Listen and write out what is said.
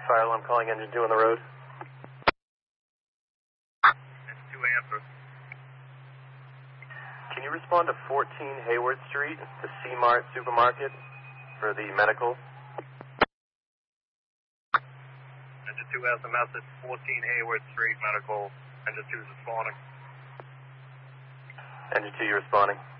fire alarm calling engine 2 on the road. Engine 2 answer. Can you respond to 14 Hayward Street, the C-Mart supermarket, for the medical? Engine 2 has the message, 14 Hayward Street, medical. Engine 2 is responding. Engine 2, you're responding.